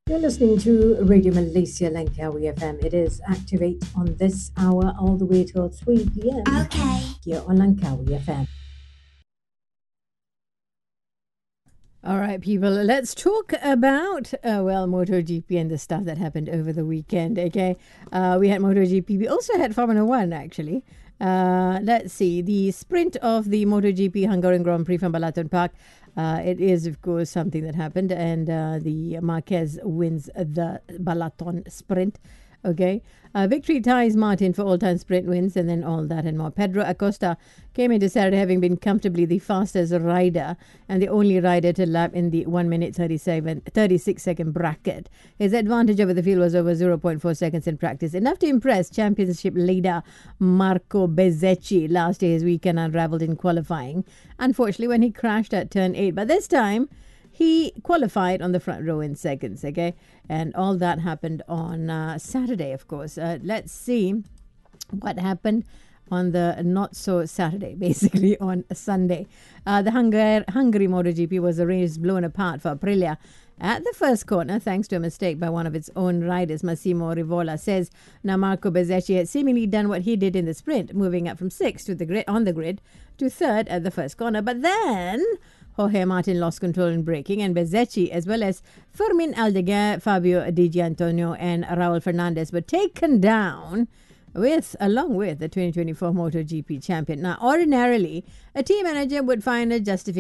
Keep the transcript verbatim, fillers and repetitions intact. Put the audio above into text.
You're listening to Radio Malaysia Langkawi F M. It is Activate on this hour all the way till three p.m. Okay. here on Langkawi F M. All right, people, let's talk about, uh, well, MotoGP and the stuff that happened over the weekend, okay? Uh, we had MotoGP. We also had Formula One, actually. Uh, let's see, the sprint of the MotoGP Hungarian Grand Prix from Balaton Park. Uh, it is, of course, something that happened, and uh, the Marquez wins the Balaton sprint. Okay. Uh, victory ties Martin for all-time sprint wins, and then all that and more. Pedro Acosta came into Saturday having been comfortably the fastest rider and the only rider to lap in the one minute thirty-seven, thirty-six second bracket. His advantage over the field was over zero point four seconds in practice, enough to impress championship leader Marco Bezzecchi. Last year's weekend unraveled in qualifying, unfortunately, when he crashed at turn eight. But this time, he qualified on the front row in seconds, okay? And all that happened on uh, Saturday, of course. Uh, let's see what happened on the not-so-Saturday, basically on Sunday. Uh, the Hungar- Hungary MotoGP was a race blown apart for Aprilia at the first corner, thanks to a mistake by one of its own riders. Massimo Rivola says now Marco Bezzecchi had seemingly done what he did in the sprint, moving up from sixth to the grid, on the grid to third at the first corner. But then Jorge Martin lost control in braking, and Bezzecchi, as well as Fermin Aldeguer, Fabio Di Gianantonio, and Raul Fernandez were taken down with, along with the twenty twenty-four MotoGP champion. Now, ordinarily, a team manager would find a justification